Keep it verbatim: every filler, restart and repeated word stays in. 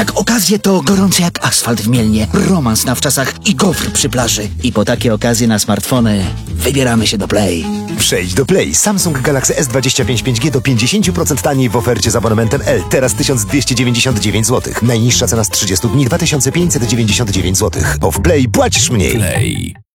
Jak okazje to gorące jak asfalt w Mielnie, romans na wczasach i gofr przy plaży. I po takie okazje na smartfony wybieramy się do Play. Przejdź do Play. Samsung Galaxy S dwadzieścia pięć pięć G do pięćdziesiąt procent taniej w ofercie z abonamentem L. Teraz tysiąc dwieście dziewięćdziesiąt dziewięć złotych. Najniższa cena z trzydziestu dni dwa tysiące pięćset dziewięćdziesiąt dziewięć złotych. Bo w Play płacisz mniej. Play.